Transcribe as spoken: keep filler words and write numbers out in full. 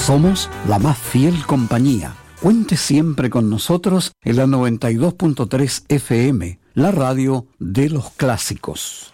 Somos la más fiel compañía. Cuente siempre con nosotros en la noventa y dos punto tres F M, la radio de los clásicos.